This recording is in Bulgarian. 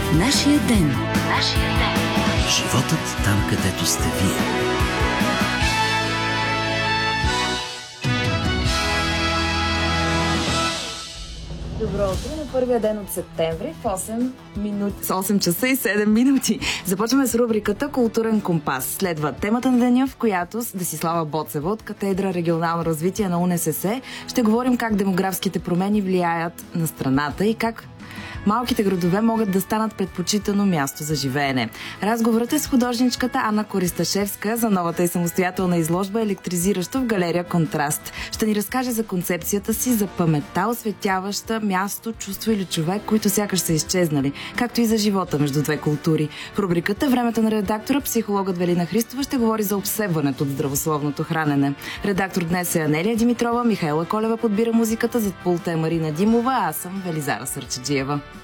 Нашия ден. Животът там, където сте вие. Добро утро на първия ден от септември в 8 часа и 7 минути. Започваме с рубриката Културен компас. Следва темата на деня, в която Десислава Боцева от катедра регионално развитие на УНСС ще говорим как демографските промени влияят на страната и как малките градове могат да станат предпочитано място за живеене. Разговорът е с художничката Анна Користашевска за новата и самостоятелна изложба електризиращо в галерия Контраст. Ще ни разкаже за концепцията си за паметта, осветяваща място, чувство или човек, които сякаш са изчезнали, както и за живота между две култури. В рубриката Времето на редактора психологът Велина Христова ще говори за обсебването от здравословното хранене. Редактор днес е Анелия Димитрова, Михаела Колева подбира музиката, зад пулта е Марина Димова, а аз съм Велизара Сърчеджиева.